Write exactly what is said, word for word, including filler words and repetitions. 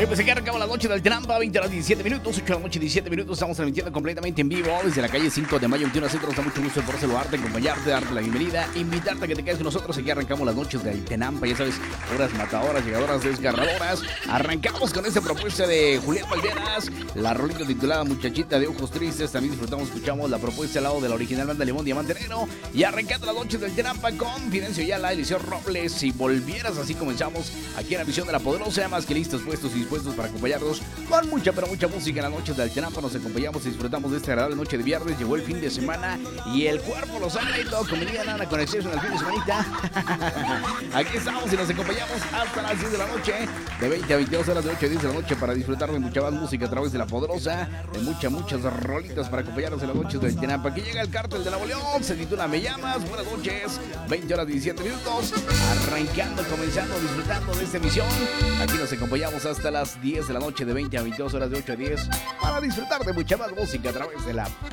Oye, pues aquí arrancamos la noche del Tenampa, veinte horas diecisiete minutos, ocho de la noche diecisiete minutos. Estamos transmitiendo completamente en vivo desde la calle cinco de mayo veintiuno Centro. Nos da mucho gusto por saludarte, acompañarte, darte la bienvenida, invitarte a que te quedes con nosotros. Aquí arrancamos las noches del Tenampa, ya sabes, horas matadoras, llegadoras, desgarradoras. Arrancamos con esta propuesta de Julián Valderas, la rolita titulada Muchachita de Ojos Tristes. También disfrutamos, escuchamos la propuesta al lado de la original banda Limón Diamante Negro. Y arrancando las noches del Tenampa con Fidencio Yala, Eliseo Robles. Si volvieras, así comenzamos aquí en la visión de la poderosa, más que listos, puestos y dispuestos para acompañarnos con mucha, pero mucha música en las noches del Tenampa. Nos acompañamos y disfrutamos de esta agradable noche de viernes. Llegó el fin de semana y el cuerpo lo sabe y todo. Como diría Nana, con exceso en el fin de semanita. Aquí estamos y nos acompañamos hasta las diez de la noche, de veinte a veintidós horas, de ocho a diez de la noche, para disfrutar de mucha más música a través de la poderosa, de muchas, muchas rolitas para acompañarnos en las noches del Tenampa. Aquí llega el cártel de Nuevo León, se titula Me Llamas. Buenas noches, veinte horas diecisiete minutos, arrancando, comenzando, disfrutando de esta emisión. Aquí nos acompañamos hasta las diez de la noche, de veinte a veintidós horas, de ocho a diez, para disfrutar de mucha más música a través de la